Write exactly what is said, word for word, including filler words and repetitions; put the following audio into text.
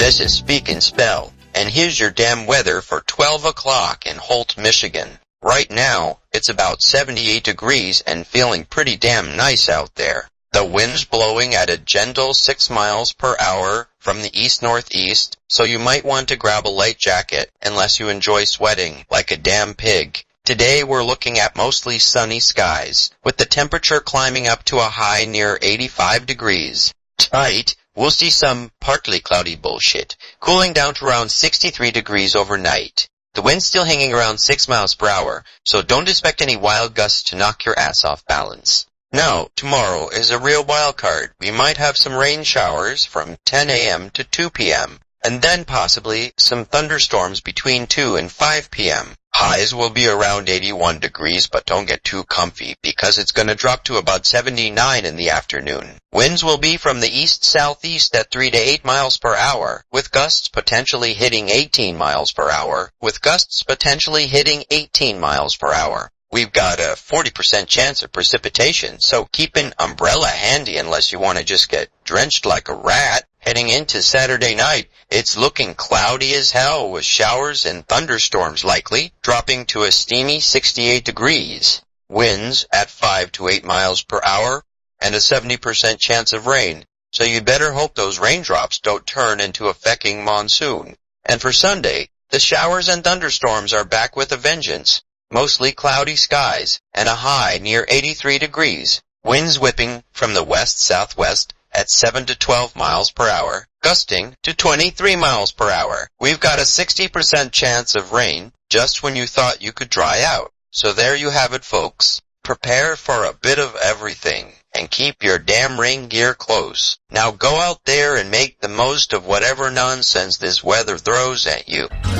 This is Speak and Spell, and here's your damn weather for twelve o'clock in Holt, Michigan. Right now, it's about seventy-eight degrees and feeling pretty damn nice out there. The wind's blowing at a gentle six miles per hour from the east-northeast, so you might want to grab a light jacket unless you enjoy sweating like a damn pig. Today we're looking at mostly sunny skies, with the temperature climbing up to a high near eighty-five degrees. Tonight, we'll see some partly cloudy bullshit, cooling down to around sixty-three degrees overnight. The wind's still hanging around six miles per hour, so don't expect any wild gusts to knock your ass off balance. Now, tomorrow is a real wild card. We might have some rain showers from ten a m to two p m, and then possibly some thunderstorms between two and five p m Highs will be around eighty-one degrees, but don't get too comfy because it's going to drop to about seventy-nine in the afternoon. Winds will be from the east-southeast at three to eight miles per hour, with gusts potentially hitting eighteen miles per hour, with gusts potentially hitting eighteen miles per hour. We've got a forty percent chance of precipitation, so keep an umbrella handy unless you want to just get drenched like a rat. Heading into Saturday night, it's looking cloudy as hell with showers and thunderstorms likely, dropping to a steamy sixty-eight degrees. Winds at five to eight miles per hour, and a seventy percent chance of rain, so you better hope those raindrops don't turn into a fecking monsoon. And for Sunday, the showers and thunderstorms are back with a vengeance. Mostly cloudy skies, and a high near eighty-three degrees. Winds whipping from the west-southwest at seven to twelve miles per hour, gusting to twenty-three miles per hour. We've got a sixty percent chance of rain just when you thought you could dry out. So there you have it, folks. Prepare for a bit of everything, and keep your damn rain gear close. Now go out there and make the most of whatever nonsense this weather throws at you.